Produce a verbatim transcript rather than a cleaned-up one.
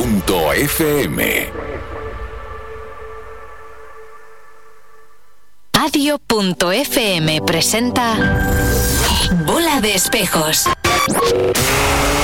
punto efe eme. Adio punto efe eme presenta Bola de Espejos.